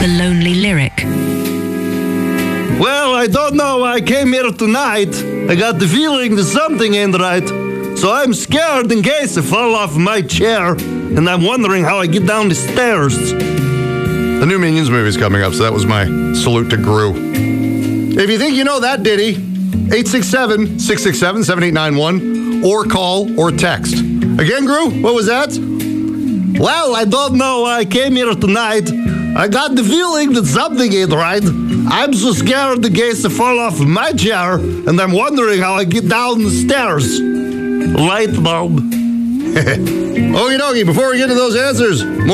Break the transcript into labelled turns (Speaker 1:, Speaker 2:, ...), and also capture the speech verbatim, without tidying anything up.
Speaker 1: The lonely lyric.
Speaker 2: Well, I don't know why I came here tonight. I got the feeling that something ain't right. So I'm scared in case I fall off my chair, and I'm wondering how I get down the stairs.
Speaker 3: The new Minions movie's coming up, so that was my salute to Gru. If you think you know that ditty, eight six seven, six six seven, seven eight nine one, or call or text. Again, Gru, what was that?
Speaker 2: Well, I don't know why I came here tonight. I got the feeling that something ain't right. I'm so scared in case I fall off my chair, and I'm wondering how I get down the stairs. Light bulb.
Speaker 3: Okie dokie, before we get to those answers,